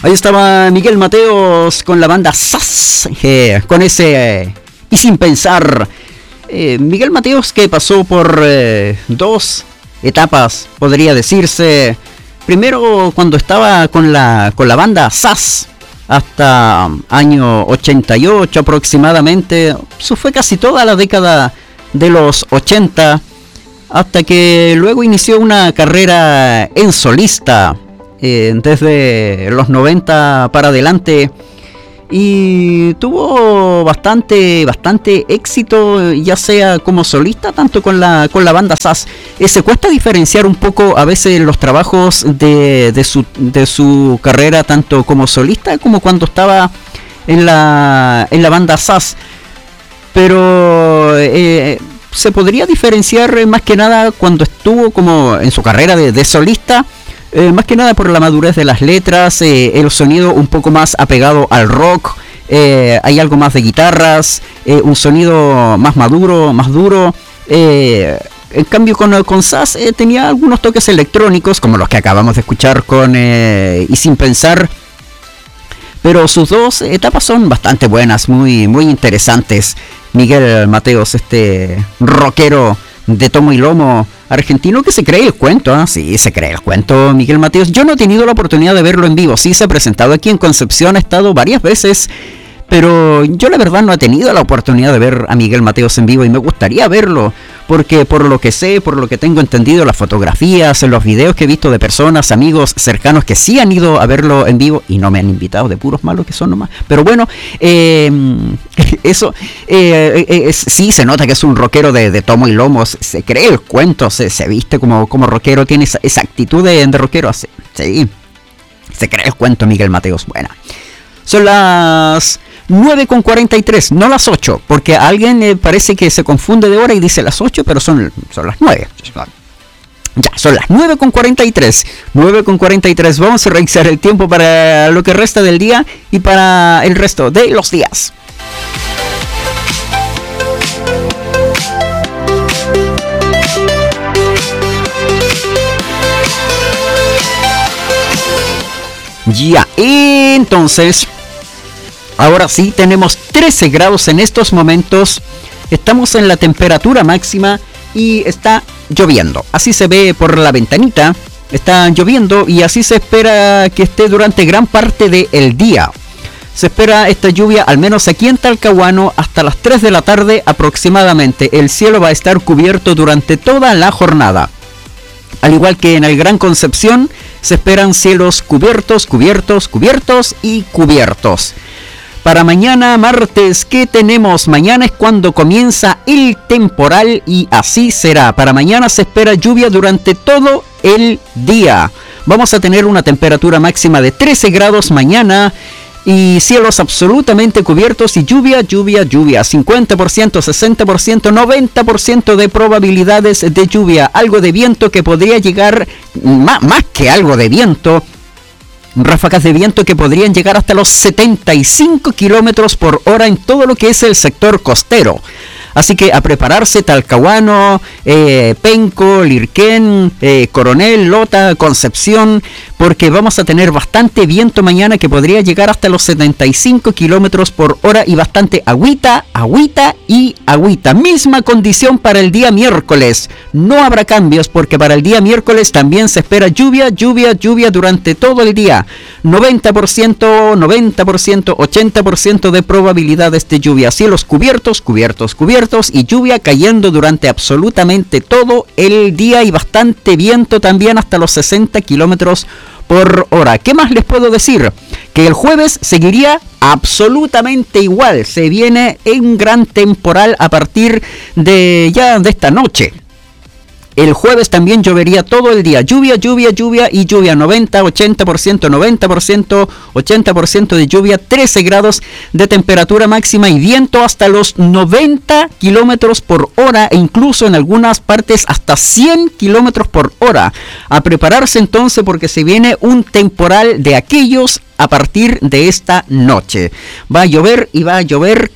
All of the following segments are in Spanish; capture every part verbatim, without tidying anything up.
Ahí estaba Miguel Mateos con la banda S A S, eh, con ese eh, Y Sin Pensar. Eh, Miguel Mateos, que pasó por eh, dos etapas, podría decirse. Primero cuando estaba con la, con la banda S A S, hasta año ochenta y ocho aproximadamente. Eso fue casi toda la década de los ochenta, hasta que luego inició una carrera en solista. Eh, desde los noventa para adelante, y tuvo bastante bastante éxito, ya sea como solista, tanto con la con la banda S A S. Eh, se cuesta diferenciar un poco a veces los trabajos de, de su de su carrera, tanto como solista como cuando estaba en la en la banda S A S, pero eh, se podría diferenciar más que nada cuando estuvo como en su carrera de, de solista. Eh, más que nada por la madurez de las letras, eh, el sonido un poco más apegado al rock, eh, hay algo más de guitarras, eh, un sonido más maduro, más duro. Eh, en cambio con, con S A S eh, tenía algunos toques electrónicos, como los que acabamos de escuchar con eh, Y Sin Pensar. Pero sus dos etapas son bastante buenas, muy, muy interesantes. Miguel Mateos, este rockero de tomo y lomo argentino que se cree el cuento, ¿eh? Sí, se cree el cuento, Miguel Mateos. Yo no he tenido la oportunidad de verlo en vivo. Sí, se ha presentado aquí en Concepción, ha estado varias veces, pero yo la verdad no he tenido la oportunidad de ver a Miguel Mateos en vivo, y me gustaría verlo, porque por lo que sé, por lo que tengo entendido, las fotografías, los videos que he visto de personas, amigos cercanos que sí han ido a verlo en vivo y no me han invitado, de puros malos que son nomás. Pero bueno, eh, eso eh, eh, es, sí se nota que es un rockero de, de tomo y lomo, se cree el cuento, se, se viste como, como rockero, tiene esa, esa actitud de, de rockero, sí, sí, se cree el cuento Miguel Mateos. Buena. Son las nueve con cuarenta y tres, no las ocho, porque a alguien eh, parece que se confunde de hora y dice las ocho, pero son, son las nueve. Ya, son las nueve con cuarenta y tres. nueve con cuarenta y tres. Vamos a revisar el tiempo para lo que resta del día y para el resto de los días. Ya, entonces, ahora sí, tenemos trece grados en estos momentos. Estamos en la temperatura máxima y está lloviendo. Así se ve por la ventanita. Está lloviendo y así se espera que esté durante gran parte del día. Se espera esta lluvia, al menos aquí en Talcahuano, hasta las tres de la tarde aproximadamente. El cielo va a estar cubierto durante toda la jornada. Al igual que en el Gran Concepción, se esperan cielos cubiertos, cubiertos, cubiertos y cubiertos. Para mañana martes, ¿qué tenemos? Mañana es cuando comienza el temporal y así será. Para mañana se espera lluvia durante todo el día. Vamos a tener una temperatura máxima de trece grados mañana y cielos absolutamente cubiertos y lluvia, lluvia, lluvia. cincuenta por ciento, sesenta por ciento, noventa por ciento de probabilidades de lluvia. Algo de viento que podría llegar, más, más que algo de viento, ráfagas de viento que podrían llegar hasta los setenta y cinco kilómetros por hora en todo lo que es el sector costero. Así que a prepararse, Talcahuano, eh, Penco, Lirquén, eh, Coronel, Lota, Concepción, porque vamos a tener bastante viento mañana que podría llegar hasta los setenta y cinco kilómetros por hora y bastante agüita, agüita y agüita. Misma condición para el día miércoles. No habrá cambios porque para el día miércoles también se espera lluvia, lluvia, lluvia durante todo el día. noventa por ciento, noventa por ciento, ochenta por ciento de probabilidades de lluvia. Cielos cubiertos, cubiertos, cubiertos y lluvia cayendo durante absolutamente todo el día y bastante viento también hasta los sesenta kilómetros por hora. ¿Qué más les puedo decir? Que el jueves seguiría absolutamente igual. Se viene un gran temporal a partir de ya de esta noche. El jueves también llovería todo el día. Lluvia, lluvia, lluvia y lluvia. noventa, ochenta por ciento, noventa por ciento, ochenta por ciento de lluvia. trece grados de temperatura máxima y viento hasta los noventa kilómetros por hora. E incluso en algunas partes hasta cien kilómetros por hora. A prepararse entonces porque se viene un temporal de aquellos a partir de esta noche. Va a llover y va a llover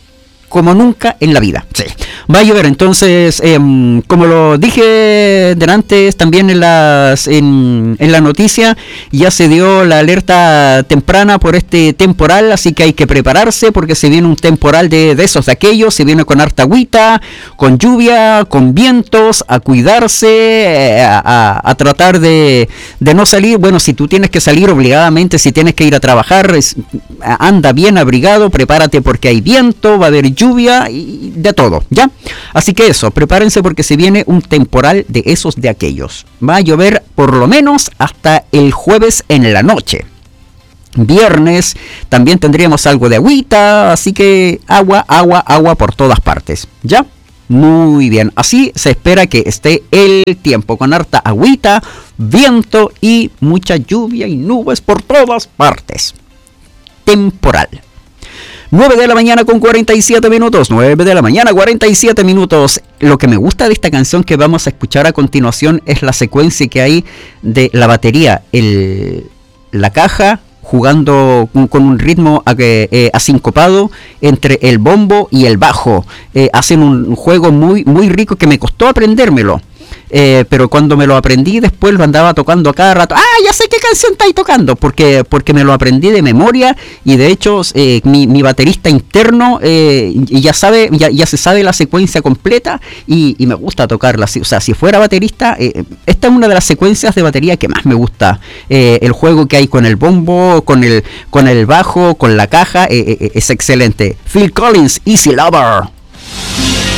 como nunca en la vida. Sí. Va a llover, entonces, eh, como lo dije delante también en las en, en la noticia, ya se dio la alerta temprana por este temporal, así que hay que prepararse porque se viene un temporal de, de esos de aquellos, se viene con harta agüita, con lluvia, con vientos, a cuidarse, eh, a, a, a tratar de, de no salir. Bueno, si tú tienes que salir obligadamente, si tienes que ir a trabajar, es, anda bien abrigado, prepárate porque hay viento, va a haber lluvia y de todo, ¿ya? Así que eso, prepárense porque se viene un temporal de esos de aquellos. Va a llover por lo menos hasta el jueves en la noche. Viernes también tendríamos algo de agüita, así que agua, agua, agua por todas partes, ¿ya? Muy bien, así se espera que esté el tiempo, con harta agüita, viento y mucha lluvia y nubes por todas partes. Temporal. nueve de la mañana con cuarenta y siete minutos, nueve de la mañana cuarenta y siete minutos. Lo que me gusta de esta canción que vamos a escuchar a continuación es la secuencia que hay de la batería, el, la caja jugando con un ritmo eh, asincopado entre el bombo y el bajo. Eh, hacen un juego muy, muy rico que me costó aprendérmelo. Eh, pero cuando me lo aprendí después lo andaba tocando a cada rato. ¡Ah, ya sé qué canción estáis tocando! Porque, porque me lo aprendí de memoria y de hecho eh, mi, mi baterista interno eh, ya sabe, ya, ya se sabe la secuencia completa y, y me gusta tocarla. O sea, si fuera baterista, eh, esta es una de las secuencias de batería que más me gusta. Eh, el juego que hay con el bombo, con el, con el bajo, con la caja, eh, eh, es excelente. Phil Collins, Easy Lover.